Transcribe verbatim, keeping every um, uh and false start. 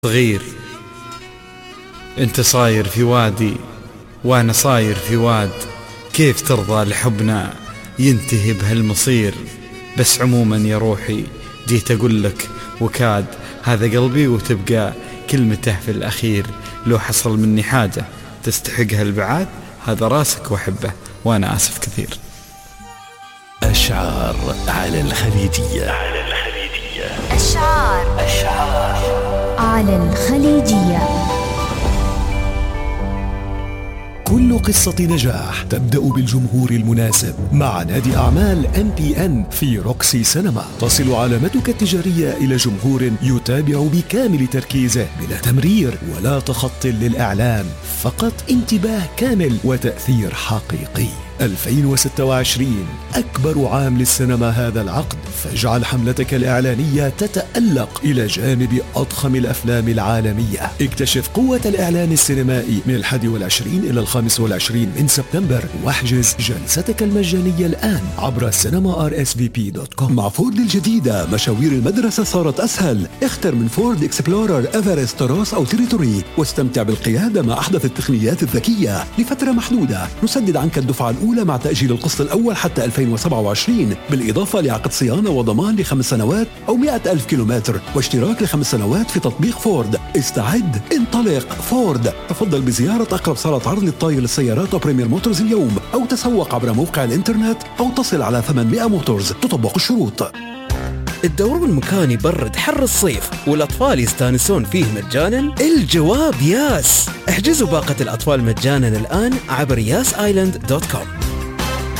صغير انت صاير في وادي وانا صاير في واد، كيف ترضى لحبنا ينتهي بهالمصير؟ بس عموما يا روحي جيت اقول لك وكاد هذا قلبي وتبقى كلمته في الاخير. لو حصل مني حاجة تستحقها البعاد هذا راسك واحبه وانا اسف كثير. أشعار على الخليجية. على الخليجية. أشعار أشعار على الخليجية. كل قصة نجاح تبدأ بالجمهور المناسب. مع نادي أعمال إم بي إن في روكسي سينما تصل علامتك التجارية إلى جمهور يتابع بكامل تركيزه بلا تمرير ولا تخط للإعلان، فقط انتباه كامل وتأثير حقيقي. ألفين وستة وعشرين أكبر عام للسينما هذا العقد، فاجعل حملتك الإعلانية تتألق إلى جانب أضخم الأفلام العالمية. اكتشف قوة الإعلان السينمائي من الحادي والعشرين إلى الخامس والعشرين من سبتمبر، واحجز جلستك المجانية الآن عبر سينما آر إس في بي دوت كوم. مع فورد الجديدة مشاوير المدرسة صارت أسهل. اختر من فورد إكسبلورر، إيفرست، روس أو تيريتوري واستمتع بالقيادة مع أحدث التقنيات الذكية لفترة محدودة. نسدد عنك الدفعة الأولى مع تأجيل القسط الأول حتى ألفين وسبعة وعشرين، بالإضافة لعقد صيانة وضمان لخمس سنوات أو مئة ألف كيلومتر، واشتراك لخمس سنوات في تطبيق فورد. استعد، انطلق. فورد. تفضل بزيارة أقرب صالة عرض للطي للسيارات وبريمير موتورز اليوم، أو تسوق عبر موقع الإنترنت، أو تصل على ثمانمئة موتورز. تطبق الشروط. الدورون مكان يبرد حر الصيف والأطفال يستانسون فيه مجانا؟ الجواب ياس. احجزوا باقة الأطفال مجانا الآن عبر ياس آيلاند دوت كوم.